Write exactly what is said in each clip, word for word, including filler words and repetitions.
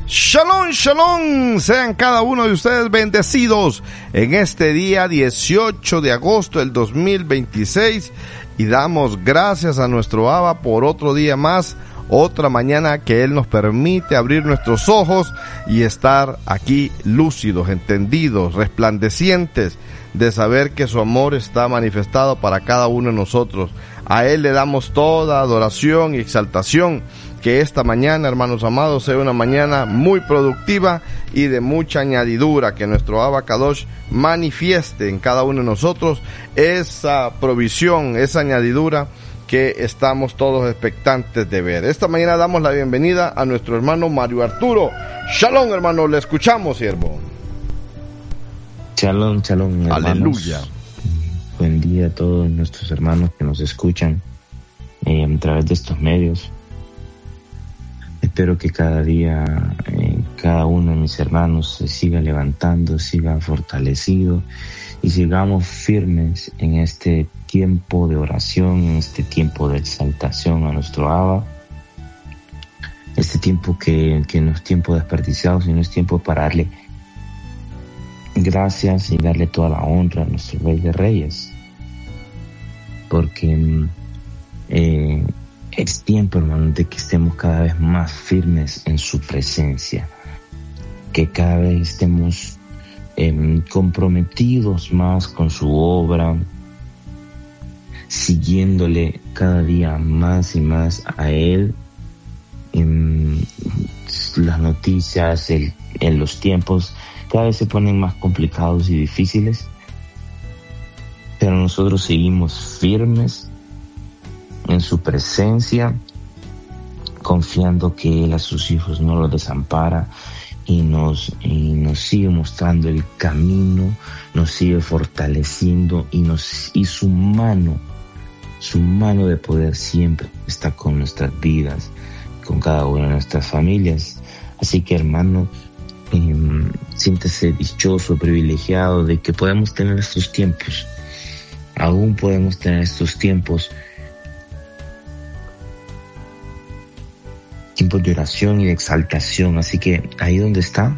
Shalom, shalom, sean cada uno de ustedes bendecidos en este día dieciocho de agosto del dos mil veintiséis y damos gracias a nuestro Abba por otro día más, otra mañana que Él nos permite abrir nuestros ojos y estar aquí lúcidos, entendidos, resplandecientes de saber que su amor está manifestado para cada uno de nosotros. A Él le damos toda adoración y exaltación. Que esta mañana, hermanos amados, sea una mañana muy productiva y de mucha añadidura, que nuestro Abba Kadosh manifieste en cada uno de nosotros esa provisión, esa añadidura que estamos todos expectantes de ver. Esta mañana damos la bienvenida a nuestro hermano Mario Arturo. Shalom, hermano, le escuchamos, siervo. Shalom, shalom, hermanos. Aleluya. Buen día a todos nuestros hermanos que nos escuchan eh, a través de estos medios. Espero que cada día eh, cada uno de mis hermanos se siga levantando, siga fortalecido y sigamos firmes en este tiempo de oración, en este tiempo de exaltación a nuestro Abba. Este tiempo que, que no es tiempo desperdiciado, sino es tiempo para darle gracias y darle toda la honra a nuestro Rey de Reyes. Porque eh, es tiempo, hermano, de que estemos cada vez más firmes en su presencia, que cada vez estemos eh, comprometidos más con su obra, siguiéndole cada día más y más a Él. En las noticias, el, en los tiempos, cada vez se ponen más complicados y difíciles, pero nosotros seguimos firmes en su presencia, confiando que Él a sus hijos no los desampara y nos, y nos sigue mostrando el camino, nos sigue fortaleciendo y, nos, y su mano, su mano de poder siempre está con nuestras vidas, con cada una de nuestras familias. Así que, hermano, eh, siéntese dichoso, privilegiado de que podemos tener estos tiempos, aún podemos tener estos tiempos tiempos de oración y de exaltación. Así que ahí donde está,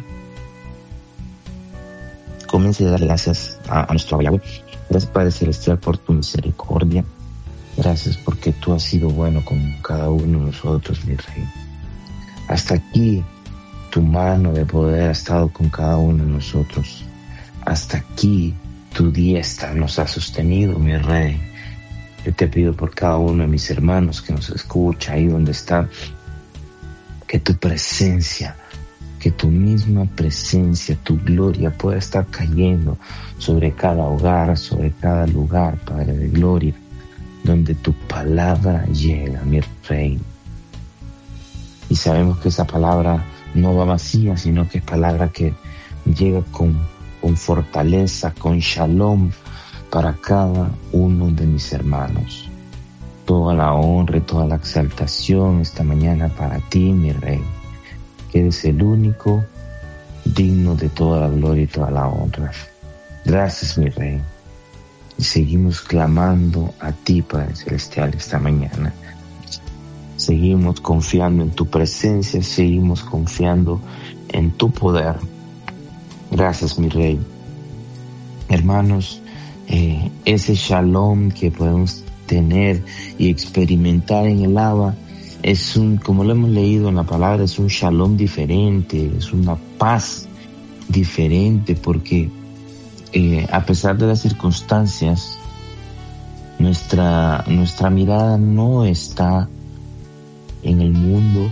comience a dar gracias a, a nuestro Yahweh. Gracias, Padre Celestial, por tu misericordia. Gracias porque tú has sido bueno con cada uno de nosotros, mi Rey. Hasta aquí tu mano de poder ha estado con cada uno de nosotros. Hasta aquí tu diestra nos ha sostenido, mi Rey. Yo te pido por cada uno de mis hermanos que nos escucha ahí donde está, que tu presencia, que tu misma presencia, tu gloria pueda estar cayendo sobre cada hogar, sobre cada lugar, Padre de gloria, donde tu palabra llega, mi Rey. Y sabemos que esa palabra no va vacía, sino que es palabra que llega con, con fortaleza, con shalom para cada uno de mis hermanos. Toda la honra y toda la exaltación esta mañana para ti, mi Rey, que eres el único digno de toda la gloria y toda la honra. Gracias, mi Rey. Y seguimos clamando a ti, Padre Celestial, esta mañana. Seguimos confiando en tu presencia, seguimos confiando en tu poder. Gracias, mi Rey. Hermanos, eh, ese shalom que podemos tener y experimentar en el Abba es un, como lo hemos leído en la palabra, es un shalom diferente, es una paz diferente, porque eh, a pesar de las circunstancias, nuestra nuestra mirada no está en el mundo,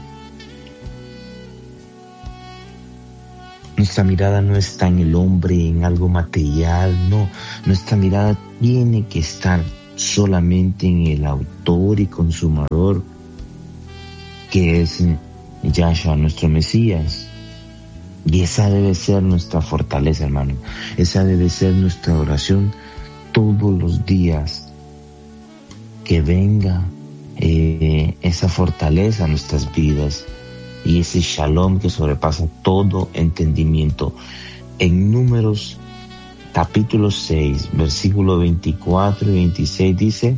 nuestra mirada no está en el hombre, en algo material, no, nuestra mirada tiene que estar solamente en el autor y consumador, que es Yahshua, nuestro Mesías. Y esa debe ser nuestra fortaleza, hermano. Esa debe ser nuestra oración todos los días. Que venga eh, esa fortaleza a nuestras vidas y ese shalom que sobrepasa todo entendimiento. En Números capítulo seis, versículo veinticuatro y veintiséis dice: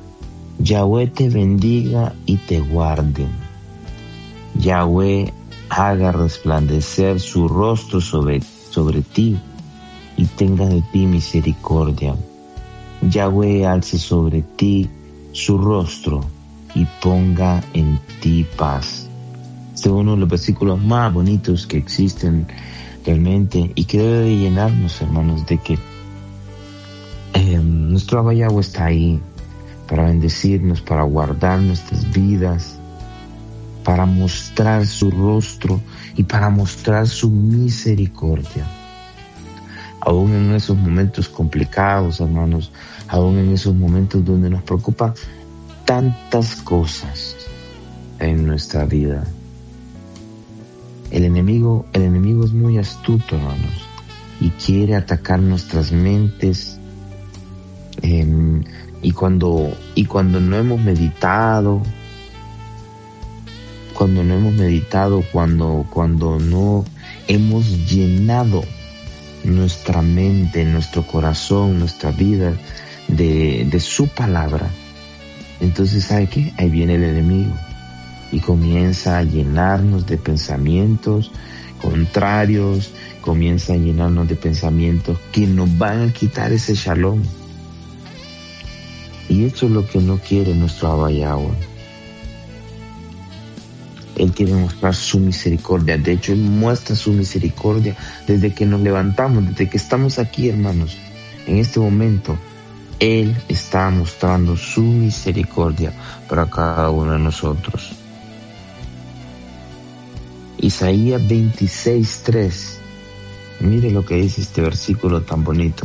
Yahweh te bendiga y te guarde. Yahweh haga resplandecer su rostro sobre, sobre ti y tenga de ti misericordia. Yahweh alce sobre ti su rostro y ponga en ti paz. Este es uno de los versículos más bonitos que existen realmente y que debe de llenarnos, hermanos, de que eh, nuestro Abba Yahweh está ahí para bendecirnos, para guardar nuestras vidas, para mostrar su rostro y para mostrar su misericordia. Aún en esos momentos complicados, hermanos, aún en esos momentos donde nos preocupan tantas cosas en nuestra vida. El enemigo, el enemigo es muy astuto, hermanos, y quiere atacar nuestras mentes. Eh, y cuando, y cuando no hemos meditado, cuando no hemos meditado, cuando, cuando no hemos llenado nuestra mente, nuestro corazón, nuestra vida de, de su palabra, entonces, ¿sabe qué? Ahí viene el enemigo y comienza a llenarnos de pensamientos contrarios, comienza a llenarnos de pensamientos que nos van a quitar ese shalom. Y eso es lo que no quiere nuestro Abba Yahweh. Él quiere mostrar su misericordia. De hecho, Él muestra su misericordia desde que nos levantamos, desde que estamos aquí, hermanos. En este momento, Él está mostrando su misericordia para cada uno de nosotros. Isaías veintiséis, tres. Mire lo que dice este versículo tan bonito.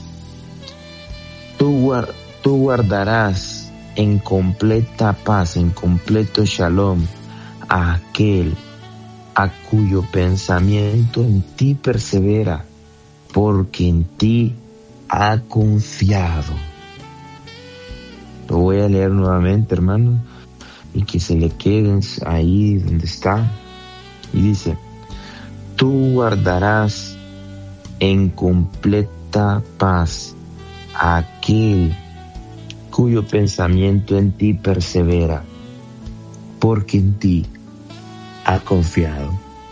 Tú, guard, tú guardarás en completa paz, en completo shalom, a aquel a cuyo pensamiento en ti persevera, porque en ti ha confiado. Lo voy a leer nuevamente, hermano, y que se le queden ahí donde está. Y dice, tú guardarás en completa paz a aquel cuyo pensamiento en ti persevera, porque en ti ha confiado.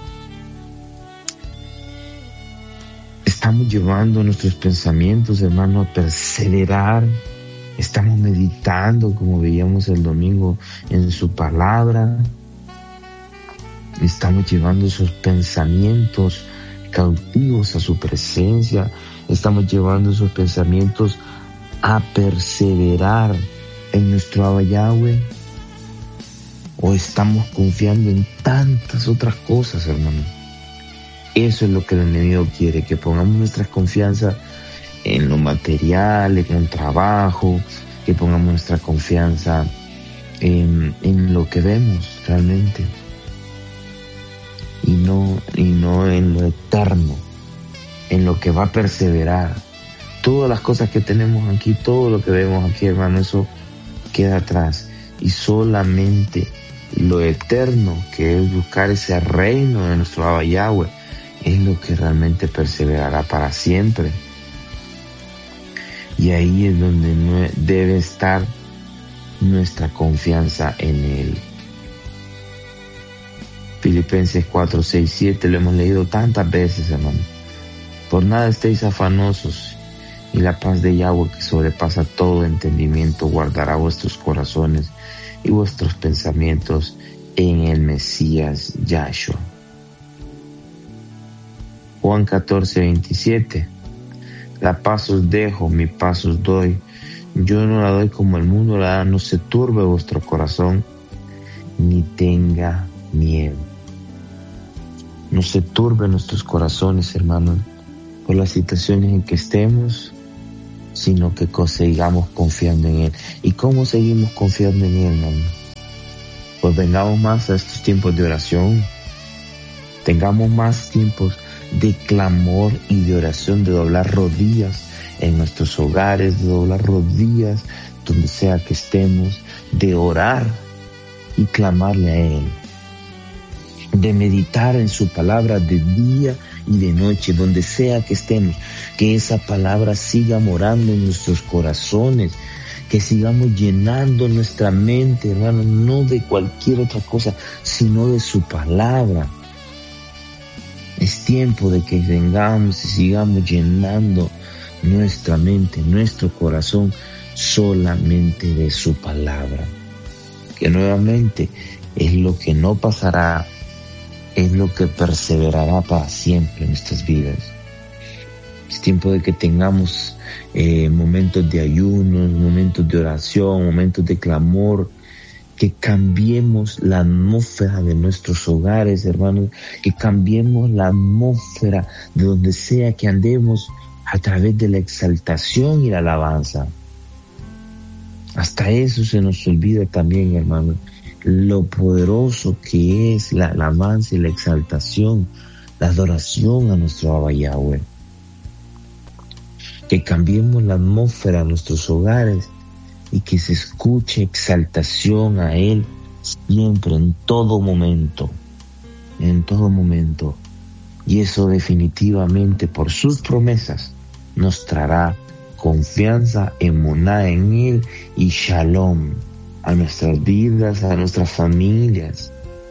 Estamos llevando nuestros pensamientos, hermano, a perseverar. Estamos meditando, como veíamos el domingo, en su palabra. Estamos llevando esos pensamientos cautivos a su presencia. Estamos llevando esos pensamientos a perseverar en nuestro Abba Yahweh. O estamos confiando en tantas otras cosas, hermano. Eso es lo que el enemigo quiere, que pongamos nuestra confianza en lo material, en el trabajo, que pongamos nuestra confianza en, en lo que vemos realmente. Y no, y no en lo eterno, en lo que va a perseverar. Todas las cosas que tenemos aquí, todo lo que vemos aquí, hermano, eso queda atrás. Y solamente lo eterno, que es buscar ese reino de nuestro Abba Yahweh, es lo que realmente perseverará para siempre. Y ahí es donde debe estar nuestra confianza en Él. Filipenses cuatro, seis, siete, lo hemos leído tantas veces, hermano. Por nada estéis afanosos, y la paz de Yahweh, que sobrepasa todo entendimiento, guardará vuestros corazones y vuestros pensamientos en el Mesías Yahshua. Juan catorce, veintisiete. La paz os dejo, mi paz os doy. Yo no la doy como el mundo la da. No se turbe vuestro corazón, ni tenga miedo. No se turbe nuestros corazones, hermanos, por las situaciones en que estemos, sino que sigamos confiando en Él. ¿Y cómo seguimos confiando en Él, hermano? Pues vengamos más a estos tiempos de oración. Tengamos más tiempos de clamor y de oración, de doblar rodillas en nuestros hogares, de doblar rodillas donde sea que estemos, de orar y clamarle a Él, de meditar en su palabra de día y de noche, donde sea que estemos, que esa palabra siga morando en nuestros corazones, que sigamos llenando nuestra mente, hermano, no de cualquier otra cosa, sino de su palabra. Es tiempo de que vengamos y sigamos llenando nuestra mente, nuestro corazón solamente de su palabra. Que nuevamente es lo que no pasará, es lo que perseverará para siempre en nuestras vidas. Es tiempo de que tengamos eh, momentos de ayunos, momentos de oración, momentos de clamor, que cambiemos la atmósfera de nuestros hogares, hermanos, que cambiemos la atmósfera de donde sea que andemos a través de la exaltación y la alabanza. Hasta eso se nos olvida también, hermanos, lo poderoso que es la alabanza y la exaltación, la adoración a nuestro Abba Yahweh. Que cambiemos la atmósfera de nuestros hogares y que se escuche exaltación a Él siempre, en todo momento, en todo momento. Y eso definitivamente por sus promesas nos traerá confianza, emuná en Él y shalom a nuestras vidas, a nuestras familias.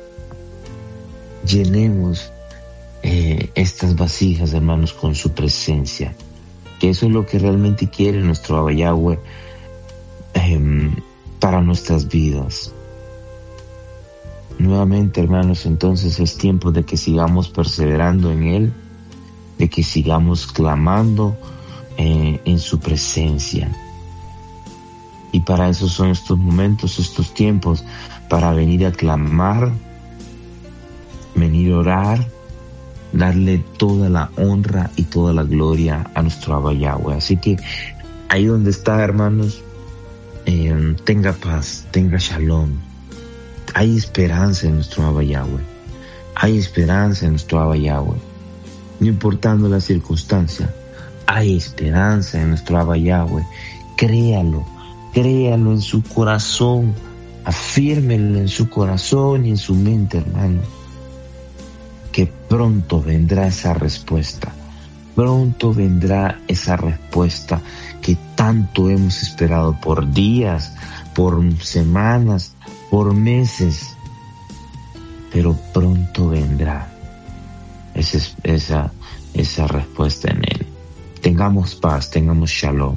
Llenemos eh, estas vasijas, hermanos, con su presencia. Que eso es lo que realmente quiere nuestro Abba Yahweh eh, para nuestras vidas. Nuevamente, hermanos, entonces es tiempo de que sigamos perseverando en Él, de que sigamos clamando eh, en su presencia. Y para eso son estos momentos, estos tiempos, para venir a clamar, venir a orar, darle toda la honra y toda la gloria a nuestro Abba Yahweh. Así que ahí donde está, hermanos, eh, tenga paz, tenga shalom. Hay esperanza en nuestro Abba Yahweh. Hay esperanza en nuestro Abba Yahweh. No importando la circunstancia, hay esperanza en nuestro Abba Yahweh. Créalo, créalo en su corazón. Afírmelo en su corazón y en su mente, hermano. Que pronto vendrá esa respuesta. Pronto vendrá esa respuesta que tanto hemos esperado por días, por semanas, por meses. Pero pronto vendrá esa, esa, esa respuesta en Él. Tengamos paz, tengamos shalom.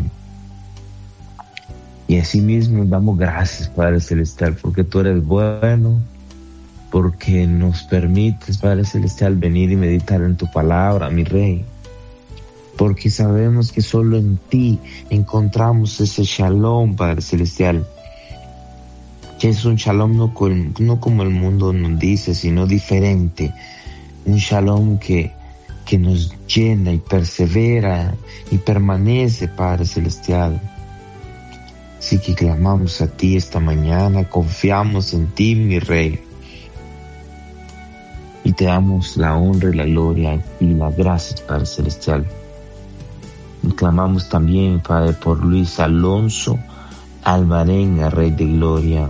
Y así mismo damos gracias, Padre Celestial, porque tú eres bueno, porque nos permites, Padre Celestial, venir y meditar en tu palabra, mi Rey. Porque sabemos que solo en ti encontramos ese shalom, Padre Celestial. Que es un shalom no, con, no como el mundo nos dice, sino diferente. Un shalom que, que nos llena y persevera y permanece, Padre Celestial. Así que clamamos a ti esta mañana, confiamos en ti, mi Rey. Y te damos la honra y la gloria y las gracias, Padre Celestial. Y clamamos también, Padre, por Luis Alonso Alvarenga, Rey de Gloria.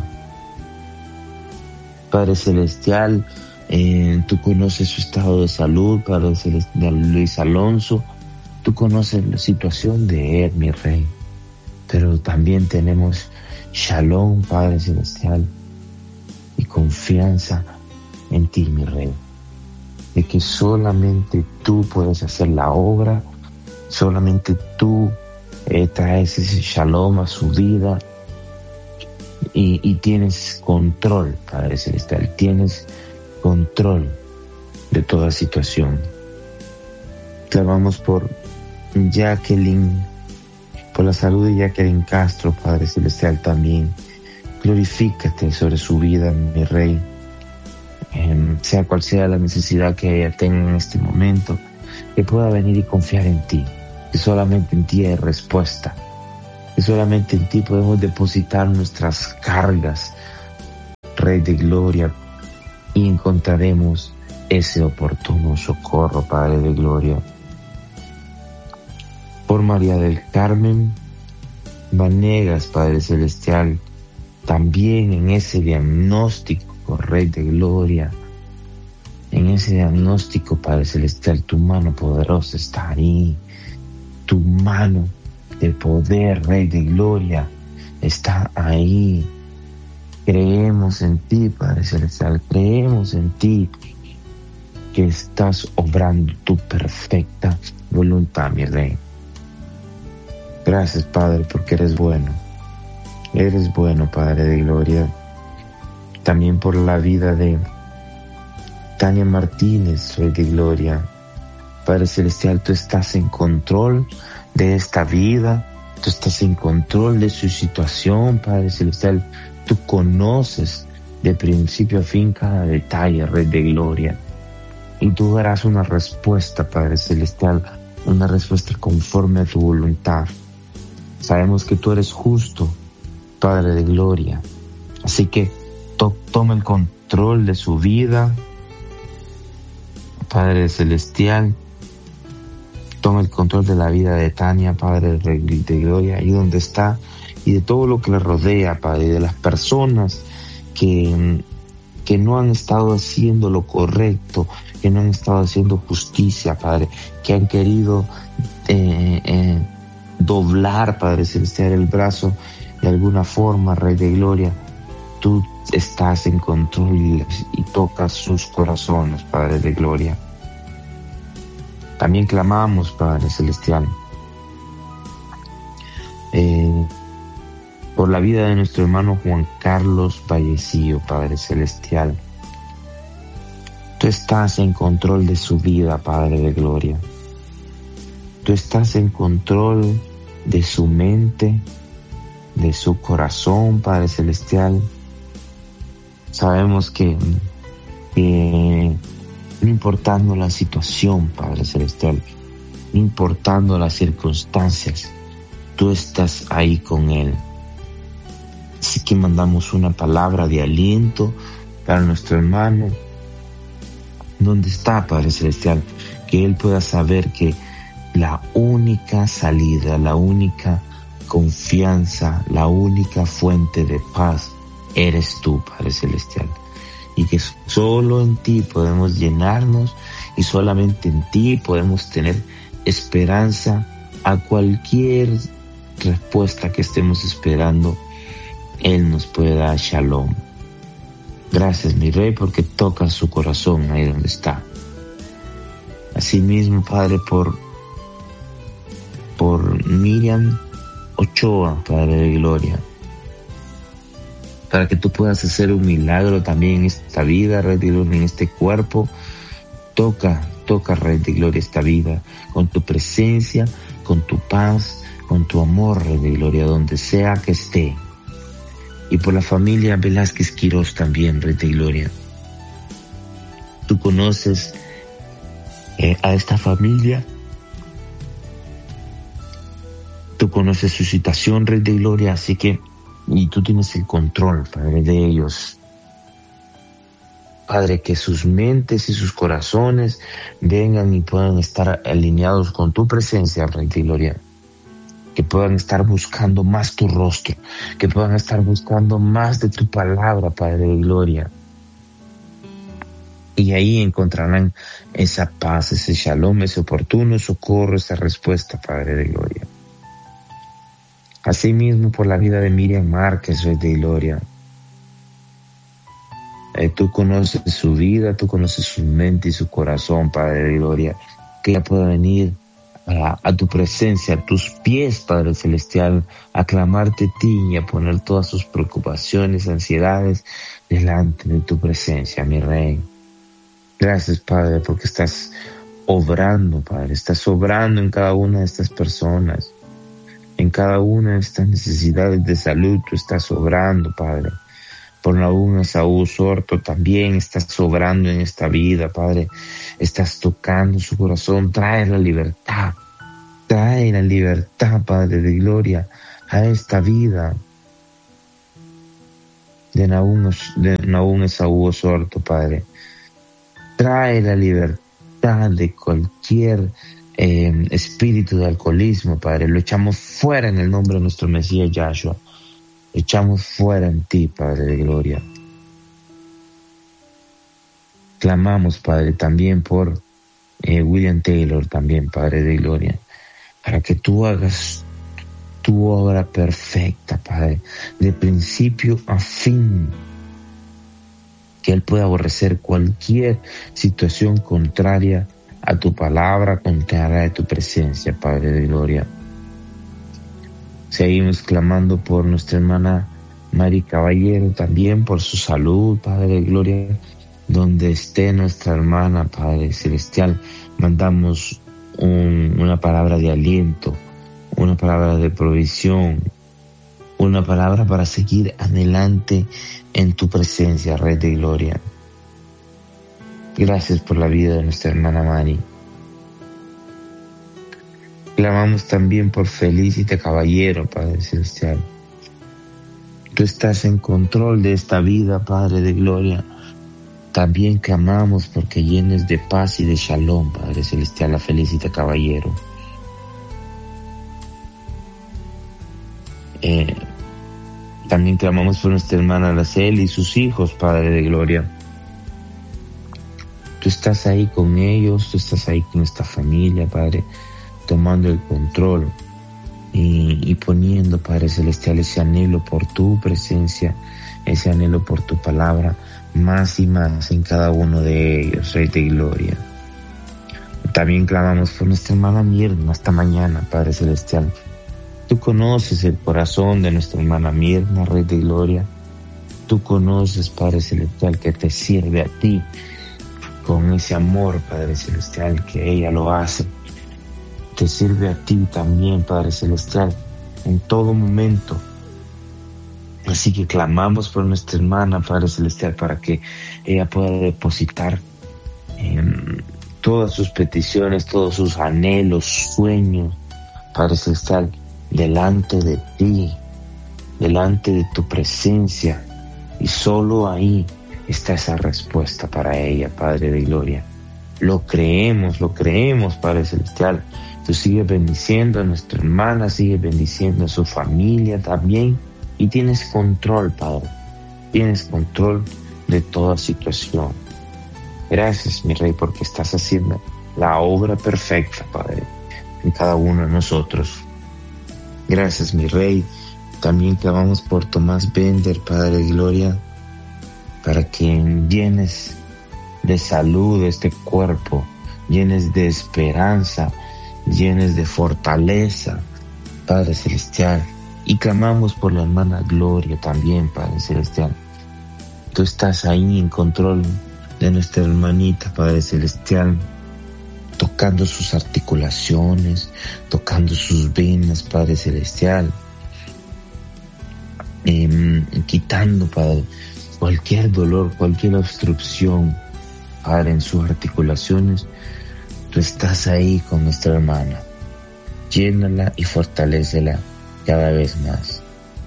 Padre Celestial, eh, tú conoces su estado de salud, Padre Celestial, Luis Alonso. Tú conoces la situación de él, mi Rey. Pero también tenemos shalom, Padre Celestial, y confianza en ti, mi Rey. De que solamente tú puedes hacer la obra, solamente tú eh, traes ese shalom a su vida y, y tienes control, Padre Celestial, tienes control de toda situación. Clamamos por Jacqueline, por la salud de Jacqueline Castro, Padre Celestial, también. Glorifícate sobre su vida, mi Rey. Eh, sea cual sea la necesidad que ella tenga en este momento, que pueda venir y confiar en ti, que solamente en ti hay respuesta, que solamente en ti podemos depositar nuestras cargas, Rey de Gloria, y encontraremos ese oportuno socorro, Padre de Gloria. Por María del Carmen Vanegas, Padre Celestial, también en ese diagnóstico, Rey de Gloria, en ese diagnóstico, Padre Celestial, tu mano poderosa está ahí, tu mano de poder, Rey de Gloria, está ahí. Creemos en ti, Padre Celestial, creemos en ti, porque estás obrando tu perfecta voluntad, mi Rey. Gracias, Padre, porque eres bueno. Eres bueno, Padre de gloria. También por la vida de Tania Martínez, Rey de gloria. Padre celestial, tú estás en control de esta vida. Tú estás en control de su situación, Padre celestial. Tú conoces de principio a fin cada detalle, Rey de gloria. Y tú darás una respuesta, Padre celestial, una respuesta conforme a tu voluntad. Sabemos que tú eres justo, Padre de gloria. Así que to- toma el control de su vida, Padre celestial. Toma el control de la vida de Tania, Padre de gloria, ahí donde está, y de todo lo que le rodea, Padre, y de las personas que, que no han estado haciendo lo correcto, que no han estado haciendo justicia, Padre, que han querido eh, eh, doblar, Padre celestial, el brazo de alguna forma, Rey de gloria. Tú estás en control y, y tocas sus corazones, Padre de gloria. También clamamos, Padre celestial, eh, por la vida de nuestro hermano Juan Carlos Vallecillo, Padre celestial. Tú estás en control de su vida, Padre de gloria. Tú estás en control de su mente, de su corazón, Padre celestial. Sabemos que, que no importando la situación, Padre celestial, no importando las circunstancias, tú estás ahí con él. Así que mandamos una palabra de aliento para nuestro hermano, donde está, Padre celestial, que él pueda saber que la única salida, la única confianza, la única fuente de paz eres tú, Padre celestial. Y que solo en ti podemos llenarnos y solamente en ti podemos tener esperanza a cualquier respuesta que estemos esperando. Él nos puede dar shalom. Gracias, mi Rey, porque tocas su corazón ahí donde está. Asimismo, Padre, por, por Miriam Ochoa, Padre de gloria, para que tú puedas hacer un milagro también en esta vida, Rey de gloria, en este cuerpo. Toca, toca, Rey de gloria, esta vida, con tu presencia, con tu paz, con tu amor, Rey de gloria, donde sea que esté. Y por la familia Velázquez Quirós también, Rey de gloria. Tú conoces eh, a esta familia. Tú conoces su situación, Rey de gloria, así que y tú tienes el control, Padre, de ellos. Padre, que sus mentes y sus corazones vengan y puedan estar alineados con tu presencia, Rey de gloria. Que puedan estar buscando más tu rostro, que puedan estar buscando más de tu palabra, Padre de gloria. Y ahí encontrarán esa paz, ese shalom, ese oportuno socorro, esa respuesta, Padre de gloria. Asimismo, por la vida de Miriam Márquez, Rey de gloria. Eh, tú conoces su vida, tú conoces su mente y su corazón, Padre de gloria. Que ella pueda venir a, a tu presencia, a tus pies, Padre celestial, a clamarte a ti y a poner todas sus preocupaciones, ansiedades delante de tu presencia, mi Rey. Gracias, Padre, porque estás obrando, Padre, estás obrando en cada una de estas personas. En cada una de estas necesidades de salud tú estás obrando, Padre. Por aún Esaú Sorto también estás obrando en esta vida, Padre. Estás tocando su corazón. Trae la libertad. Trae la libertad, Padre de gloria, a esta vida de Nahum, de Nahum Esaú Sorto, Padre. Trae la libertad de cualquier Eh, espíritu de alcoholismo, Padre. Lo echamos fuera en el nombre de nuestro Mesías Yahshua. Lo echamos fuera en ti, Padre de gloria. Clamamos, Padre, también por eh, William Taylor, también, Padre de gloria, para que tú hagas tu obra perfecta, Padre, de principio a fin. que Él pueda aborrecer cualquier situación contraria a tu palabra, contraria a tu presencia, Padre de gloria. Seguimos clamando por nuestra hermana Mari Caballero, también por su salud, Padre de gloria. Donde esté nuestra hermana, Padre celestial, mandamos un, una palabra de aliento, una palabra de provisión, una palabra para seguir adelante en tu presencia, Rey de gloria. Gracias por la vida de nuestra hermana Mari. Clamamos también por Felicita Caballero, Padre celestial. Tú estás en control de esta vida, Padre de gloria. También clamamos porque llenes de paz y de shalom, Padre celestial, a Felicita Caballero. Eh, también clamamos por nuestra hermana Araceli y sus hijos, Padre de gloria. Tú estás ahí con ellos, tú estás ahí con esta familia, Padre, tomando el control y, y poniendo, Padre celestial, ese anhelo por tu presencia, ese anhelo por tu palabra, más y más en cada uno de ellos, Rey de gloria. También clamamos por nuestra hermana Mirna esta mañana, Padre celestial. Tú conoces el corazón de nuestra hermana Mirna, Rey de gloria. Tú conoces, Padre celestial, que te sirve a ti con ese amor, Padre celestial, que ella lo hace. Te sirve a ti también, Padre celestial, en todo momento. Así que clamamos por nuestra hermana, Padre celestial, para que ella pueda depositar eh, todas sus peticiones, todos sus anhelos, sueños, Padre celestial, delante de ti, delante de tu presencia. Y solo ahí está esa respuesta para ella, Padre de gloria. Lo creemos, lo creemos, Padre celestial. Tú sigues bendiciendo a nuestra hermana, sigues bendiciendo a su familia también. Y tienes control, Padre. Tienes control de toda situación. Gracias, mi Rey, porque estás haciendo la obra perfecta, Padre, en cada uno de nosotros. Gracias, mi Rey. También clamamos por Tomás Bender, Padre de gloria, para que llenes de salud este cuerpo, llenes de esperanza, llenes de fortaleza, Padre celestial. Y clamamos por la hermana Gloria también, Padre celestial. Tú estás ahí en control de nuestra hermanita, Padre celestial, tocando sus articulaciones, tocando sus venas, Padre celestial, eh, quitando, Padre, cualquier dolor, cualquier obstrucción, Padre, en sus articulaciones. Tú estás ahí con nuestra hermana. Llénala y fortalécela cada vez más.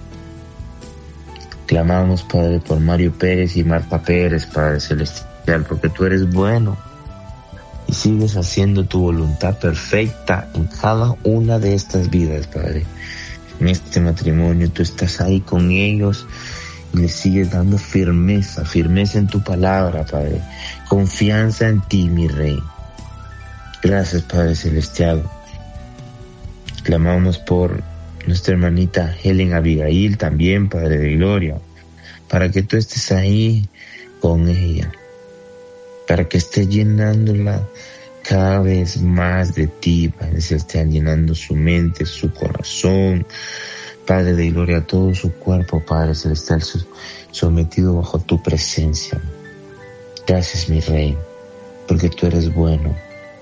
Clamamos, Padre, por Mario Pérez y Marta Pérez, Padre celestial, porque tú eres bueno y sigues haciendo tu voluntad perfecta en cada una de estas vidas, Padre. En este matrimonio tú estás ahí con ellos y les sigues dando firmeza, firmeza en tu palabra, Padre, confianza en ti, mi Rey. Gracias, Padre celestial. Clamamos por nuestra hermanita Helen Abigail también, Padre de gloria, para que tú estés ahí con ella, para que estés llenándola cada vez más de ti, Padre celestial, llenando su mente, su corazón, Padre de gloria, todo su cuerpo, Padre celestial, sometido bajo tu presencia. Gracias, mi Rey, porque tú eres bueno.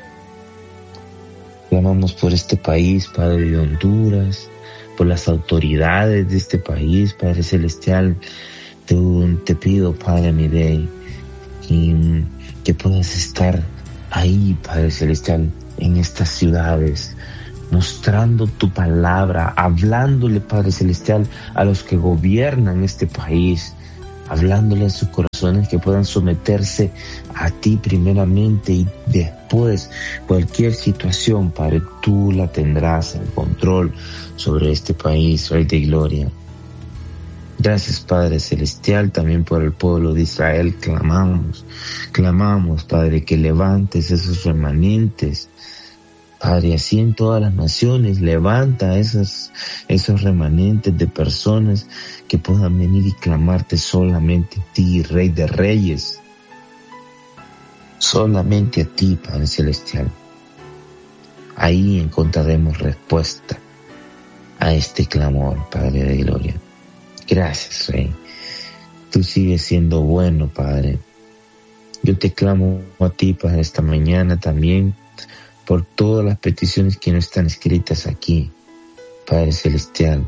Clamamos por este país, Padre de Honduras, por las autoridades de este país, Padre celestial. Te, te pido, Padre, mi Rey, que, que puedas estar ahí, Padre celestial, en estas ciudades, mostrando tu palabra, hablándole, Padre celestial, a los que gobiernan este país, hablándole a sus corazones que puedan someterse a ti primeramente y después cualquier situación, Padre, tú la tendrás en control sobre este país, Rey de gloria. Gracias, Padre celestial, también por el pueblo de Israel. Clamamos, clamamos, Padre, que levantes esos remanentes Padre, así en todas las naciones, levanta esos, esos remanentes de personas que puedan venir y clamarte solamente a ti, Rey de Reyes. Solamente a ti, Padre Celestial. Ahí encontraremos respuesta a este clamor, Padre de Gloria. Gracias, Rey. Tú sigues siendo bueno, Padre. Yo te clamo a ti, Padre, esta mañana también, por todas las peticiones que no están escritas aquí, Padre Celestial.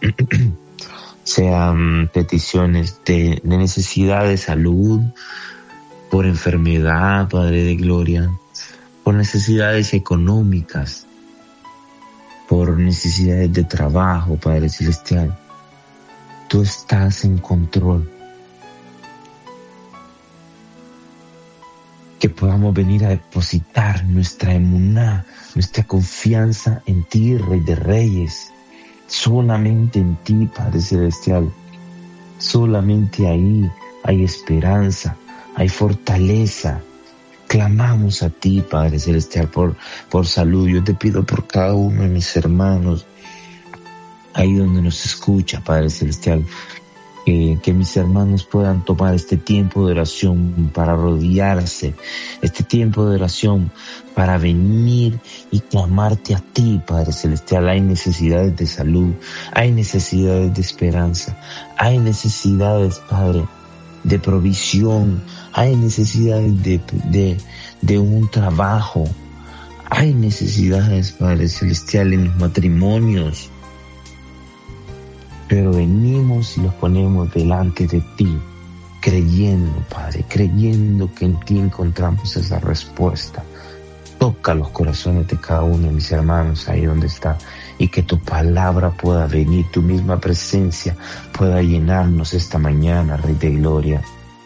Sean peticiones de, de necesidad de salud, por enfermedad, Padre de Gloria, por necesidades económicas, por necesidades de trabajo, Padre Celestial. Tú estás en control. Que podamos venir a depositar nuestra emuná, nuestra confianza en ti, Rey de Reyes. Solamente en ti, Padre Celestial. Solamente ahí hay esperanza, hay fortaleza. Clamamos a ti, Padre Celestial, por, por salud. Yo te pido por cada uno de mis hermanos, ahí donde nos escucha, Padre Celestial, que, que mis hermanos puedan tomar este tiempo de oración para rodearse, este tiempo de oración para venir y clamarte a ti, Padre Celestial. Hay necesidades de salud, hay necesidades de esperanza, hay necesidades, Padre, de provisión, hay necesidades de, de, de un trabajo, hay necesidades, Padre Celestial, en los matrimonios. Pero venimos y los ponemos delante de ti, creyendo, Padre, creyendo que en ti encontramos esa respuesta. Toca los corazones de cada uno de mis hermanos ahí donde está, y que tu palabra pueda venir, tu misma presencia pueda llenarnos esta mañana, Rey de Gloria.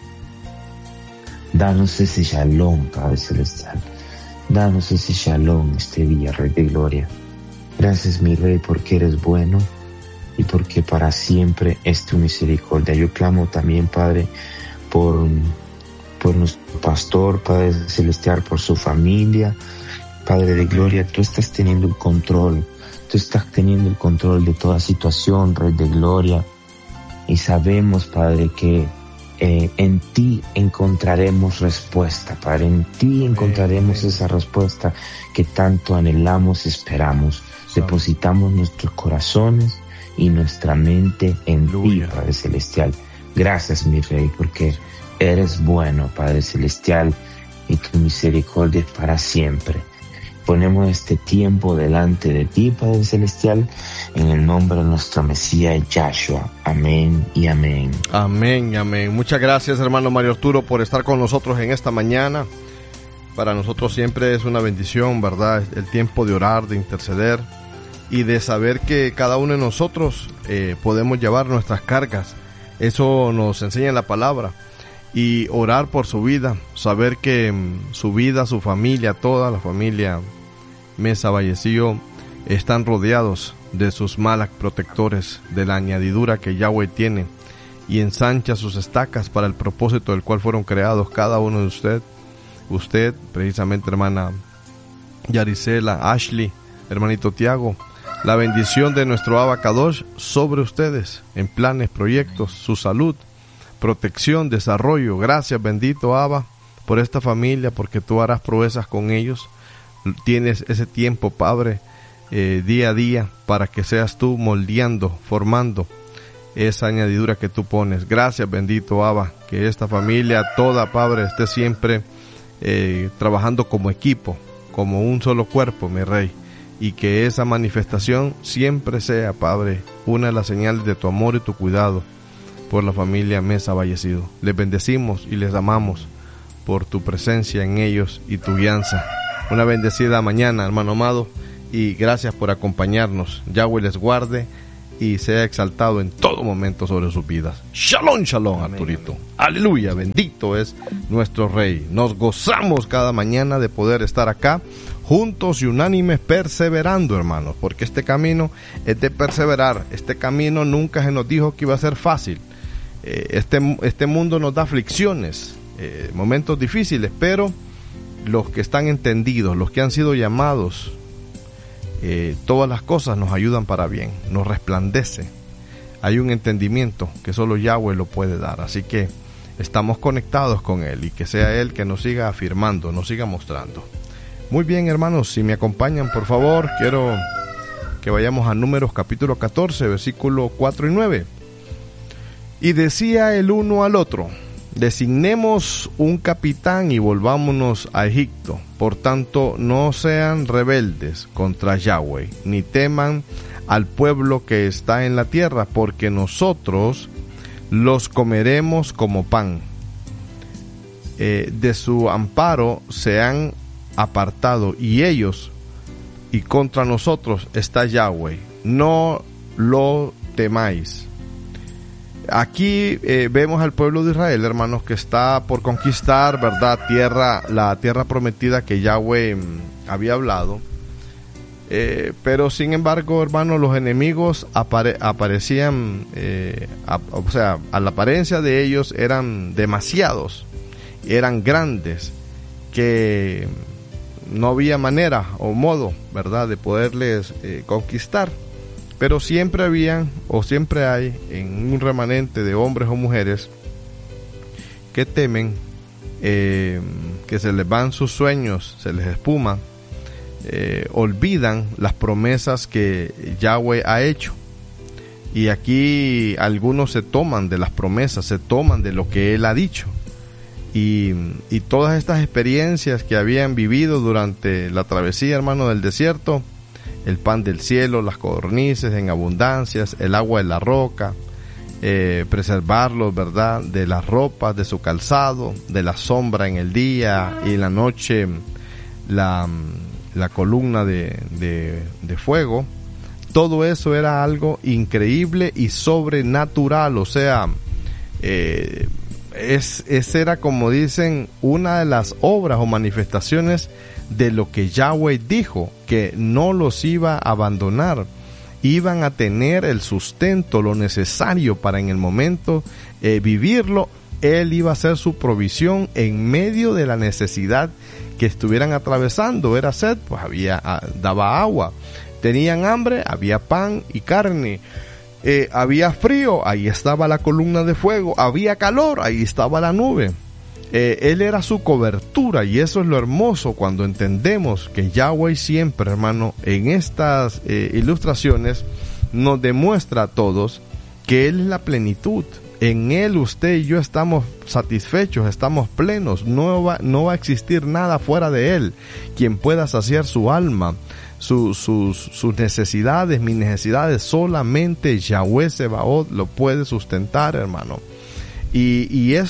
Danos ese shalom, Padre Celestial. Danos ese shalom este día, Rey de Gloria. Gracias, mi Rey, porque eres bueno y porque para siempre es tu misericordia. Yo clamo también, Padre, por, por nuestro pastor, Padre Celestial, por su familia. Padre de Gloria, tú estás teniendo el control. Tú estás teniendo el control de toda situación, Rey de Gloria. Y sabemos, Padre, que eh, en ti encontraremos respuesta, Padre. En ti encontraremos esa respuesta que tanto anhelamos y esperamos. Depositamos nuestros corazones y nuestra mente en Aleluya. Ti, Padre Celestial. Gracias, mi Rey, porque eres bueno, Padre Celestial, y tu misericordia es para siempre. Ponemos este tiempo delante de ti, Padre Celestial, en el nombre de nuestro Mesías Yahshua. Amén y amén. Amén y amén. Muchas gracias, hermano Mario Arturo, por estar con nosotros en esta mañana. Para nosotros siempre es una bendición, ¿verdad? El tiempo de orar, de interceder y de saber que cada uno de nosotros eh, podemos llevar nuestras cargas. Eso nos enseña la palabra. Y orar por su vida, saber que mm, su vida, su familia, toda la familia Mesa Vallecillo están rodeados de sus malak protectores, de la añadidura que Yahweh tiene y ensancha sus estacas para el propósito del cual fueron creados cada uno de usted. Usted, precisamente, hermana Yaricela, Ashley, hermanito Tiago, la bendición de nuestro Abba Kadosh sobre ustedes en planes, proyectos, su salud, protección, desarrollo. Gracias, bendito Abba, por esta familia, porque tú harás proezas con ellos. Tienes ese tiempo, Padre, eh, día a día, para que seas tú moldeando, formando esa añadidura que tú pones. Gracias, bendito Abba, que esta familia toda, Padre, esté siempre eh, trabajando como equipo, como un solo cuerpo, mi Rey, y que esa manifestación siempre sea, Padre, una de las señales de tu amor y tu cuidado por la familia Mesa Vallecillo. Les bendecimos y les amamos por tu presencia en ellos y tu guianza. Una bendecida mañana, hermano amado, y gracias por acompañarnos. Yahweh les guarde y sea exaltado en todo momento sobre sus vidas. Shalom, shalom, amén, Arturito. Amén. Aleluya, bendito es nuestro Rey. Nos gozamos cada mañana de poder estar acá juntos y unánimes, perseverando, hermanos, porque este camino es de perseverar. Este camino nunca se nos dijo que iba a ser fácil. Eh, este, este mundo nos da aflicciones, eh, momentos difíciles, pero los que están entendidos, los que han sido llamados eh, todas las cosas nos ayudan para bien, nos resplandece. Hay un entendimiento que solo Yahweh lo puede dar, así que estamos conectados con Él y que sea Él que nos siga afirmando, nos siga mostrando. Muy bien, hermanos, si me acompañan, por favor, quiero que vayamos a Números capítulo catorce, versículo cuatro y nueve. Y decía el uno al otro: designemos un capitán y volvámonos a Egipto. Por tanto, no sean rebeldes contra Yahweh, ni teman al pueblo que está en la tierra, porque nosotros los comeremos como pan. Eh, de su amparo se han apartado, y ellos, y contra nosotros está Yahweh, no lo temáis. Aquí eh, vemos al pueblo de Israel, hermanos, que está por conquistar, ¿verdad?, tierra, la tierra prometida que Yahweh mm, había hablado. Eh, pero sin embargo, hermanos, los enemigos apare- aparecían, eh, a, o sea, a la apariencia de ellos eran demasiados, eran grandes, que no había manera o modo, ¿verdad?, de poderles eh, conquistar. Pero siempre habían, o siempre hay, en un remanente de hombres o mujeres que temen, eh, que se les van sus sueños, se les espuma, eh, olvidan las promesas que Yahweh ha hecho. Y aquí algunos se toman de las promesas, se toman de lo que Él ha dicho. Y, y todas estas experiencias que habían vivido durante la travesía, hermano, del desierto, el pan del cielo, las codornices en abundancias, el agua de la roca, eh, preservarlos, ¿verdad?, de las ropas, de su calzado, de la sombra en el día y en la noche la, la columna de, de, de fuego. Todo eso era algo increíble y sobrenatural, o sea, eh, es, es era, como dicen, una de las obras o manifestaciones de lo que Yahweh dijo, que no los iba a abandonar, iban a tener el sustento, lo necesario para en el momento eh, vivirlo. Él iba a hacer su provisión en medio de la necesidad que estuvieran atravesando. Era sed, pues había, daba agua. Tenían hambre, había pan y carne. Eh, había frío, ahí estaba la columna de fuego. Había calor, ahí estaba la nube. Eh, él era su cobertura, y eso es lo hermoso cuando entendemos que Yahweh siempre, hermano, en estas eh, ilustraciones nos demuestra a todos que Él es la plenitud. En Él usted y yo estamos satisfechos, estamos plenos, no va, no va a existir nada fuera de Él quien pueda saciar su alma, su, sus, sus necesidades, mis necesidades. Solamente Yahweh Sebaot lo puede sustentar, hermano. Y, y es